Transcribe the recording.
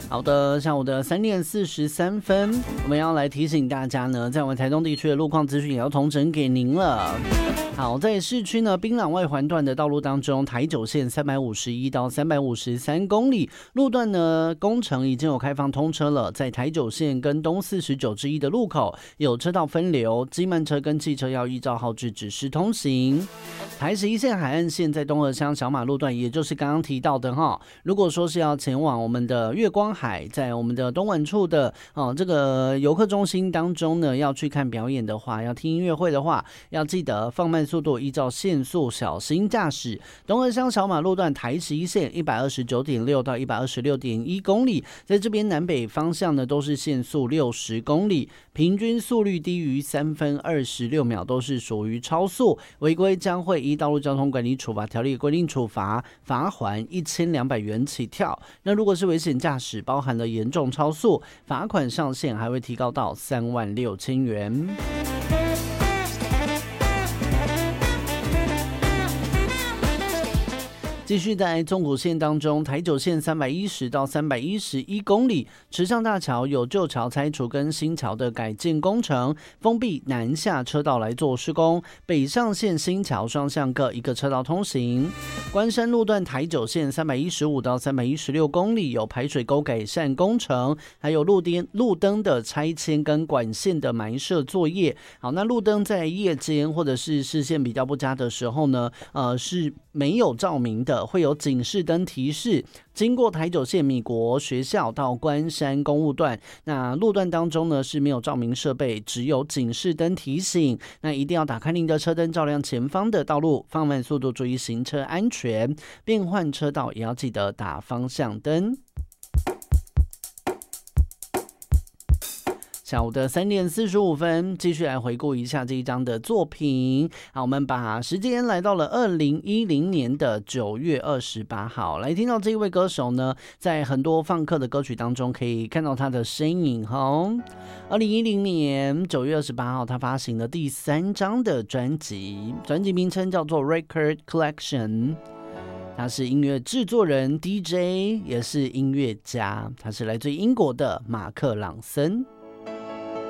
好的，下午的3点43分，我们要来提醒大家呢，在我们台东地区的路况资讯也要统整给您了。好，在市区呢，槟榔外环段的道路当中，台九线351到353公里路段呢，工程已经有开放通车了。在台九线跟东49之一的路口有车道分流，机慢车跟汽车要依照号志指示通行。台11线海岸线在东河乡小马路段，也就是刚刚提到的哈，如果说是要前往我们的月光海，在我们的东莞处的这个游客中心当中呢，要去看表演的话，要听音乐会的话，要记得放慢速度，依照限速小心驾驶。东河乡小马路段台11线129.6到126.1公里，在这边南北方向呢都是限速60公里，平均速率低于3分26秒都是属于超速，违规将会依道路交通管理处罚条例规定处罚，罚锾1200元起跳。那如果是危险驾驶，包含了严重超速，罚款上限还会提高到36000元。继续在中古线当中，台九线310到311公里，池上大桥有旧桥拆除跟新桥的改建工程，封闭南下车道来做施工。北上线新桥双向各一个车道通行。关山路段台九线315到316公里，有排水沟改善工程，还有路灯的拆迁跟管线的埋设作业。好，那路灯在夜间或者是视线比较不佳的时候呢，是没有照明的。会有警示灯提示，经过台九线米国学校到关山公务段，那路段当中呢是没有照明设备，只有警示灯提醒。那一定要打开您的车灯，照亮前方的道路，放慢速度，注意行车安全。变换车道也要记得打方向灯。下午的3点45分，继续来回顾一下这一张的作品。好，我们把时间来到了2010年的9月28号，来听到这一位歌手呢，在很多放客的歌曲当中可以看到他的身影哈。2010年9月28号，他发行了第3张的专辑，专辑名称叫做 Record Collection。他是音乐制作人 DJ， 也是音乐家，他是来自英国的马克朗森。